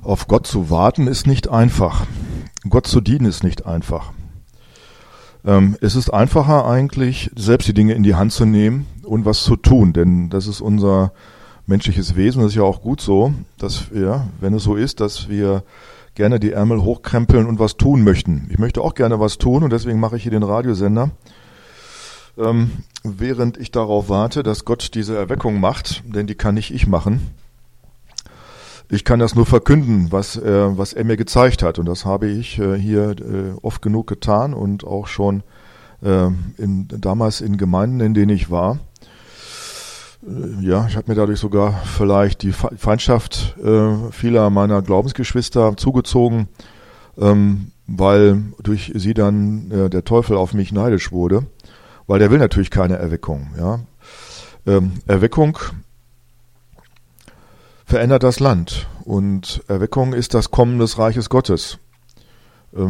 Auf Gott zu warten ist nicht einfach. Gott zu dienen ist nicht einfach. Es ist einfacher eigentlich, selbst die Dinge in die Hand zu nehmen und was zu tun, denn das ist unser menschliches Wesen. Das ist ja auch gut so, dass wir, wenn es so ist, dass wir gerne die Ärmel hochkrempeln und was tun möchten. Ich möchte auch gerne was tun und deswegen mache ich hier den Radiosender. Während ich darauf warte, dass Gott diese Erweckung macht, denn die kann nicht ich machen. Ich kann das nur verkünden, was er mir gezeigt hat. Und das habe ich hier oft genug getan und auch schon damals in Gemeinden, in denen ich war. Ich habe mir dadurch sogar vielleicht die Feindschaft vieler meiner Glaubensgeschwister zugezogen, weil durch sie dann der Teufel auf mich neidisch wurde. Weil der will natürlich keine Erweckung. Ja? Erweckung verändert das Land und Erweckung ist das Kommen des Reiches Gottes. Das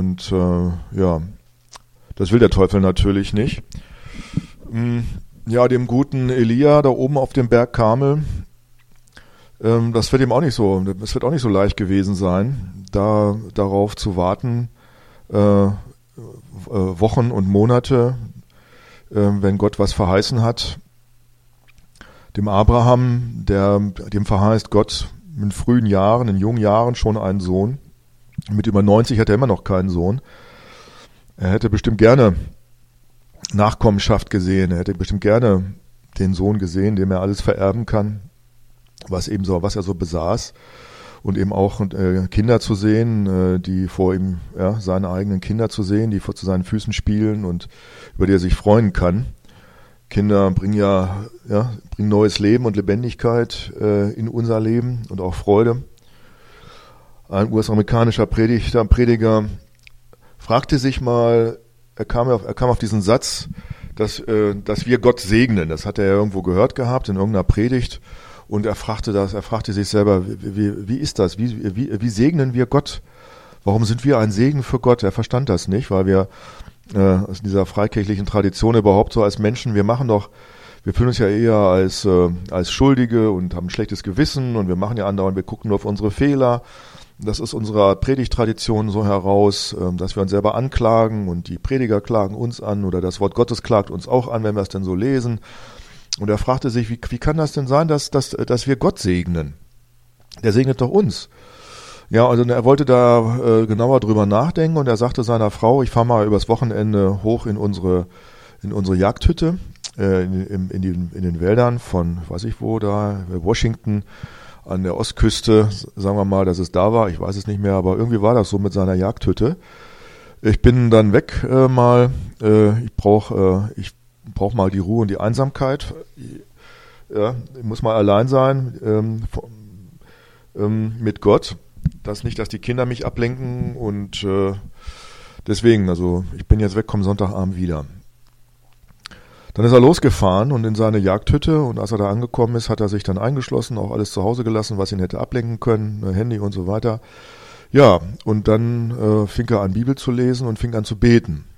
will der Teufel natürlich nicht. Dem guten Elia da oben auf dem Berg Karmel, das wird auch nicht so leicht gewesen sein, darauf zu warten, Wochen und Monate, wenn Gott was verheißen hat. Dem Abraham, dem verheißt Gott in frühen Jahren, in jungen Jahren schon einen Sohn. Mit über 90 hat er immer noch keinen Sohn. Er hätte bestimmt gerne Nachkommenschaft gesehen. Er hätte bestimmt gerne den Sohn gesehen, dem er alles vererben kann, was er so besaß. Und eben auch Kinder zu sehen, die vor ihm, seine eigenen Kinder zu sehen, die zu seinen Füßen spielen und über die er sich freuen kann. Kinder bringen neues Leben und Lebendigkeit in unser Leben und auch Freude. Ein US-amerikanischer Prediger fragte sich mal, er kam auf diesen Satz, dass wir Gott segnen. Das hat er irgendwo gehört gehabt in irgendeiner Predigt und er fragte sich selber, wie ist das? Wie segnen wir Gott? Warum sind wir ein Segen für Gott? Er verstand das nicht, weil wir aus dieser freikirchlichen Tradition überhaupt so als Menschen, wir fühlen uns ja eher als Schuldige und haben ein schlechtes Gewissen und wir machen ja andauernd, wir gucken nur auf unsere Fehler. Das ist unserer Predigttradition so heraus, dass wir uns selber anklagen und die Prediger klagen uns an oder das Wort Gottes klagt uns auch an, wenn wir es denn so lesen. Und er fragte sich, wie kann das denn sein, dass wir Gott segnen? Der segnet doch uns. Ja, also er wollte da genauer drüber nachdenken und er sagte seiner Frau, ich fahre mal übers Wochenende hoch in unsere Jagdhütte in den Wäldern von, weiß ich wo, da Washington an der Ostküste, sagen wir mal, dass es da war, ich weiß es nicht mehr, aber irgendwie war das so mit seiner Jagdhütte. Ich bin dann weg ich brauche mal die Ruhe und die Einsamkeit. Ja, ich muss mal allein sein mit Gott. Dass die Kinder mich ablenken und deswegen, also ich bin jetzt weg, komme Sonntagabend wieder. Dann ist er losgefahren und in seine Jagdhütte und als er da angekommen ist, hat er sich dann eingeschlossen, auch alles zu Hause gelassen, was ihn hätte ablenken können, Handy und so weiter. Ja, und dann fing er an, Bibel zu lesen und fing an zu beten.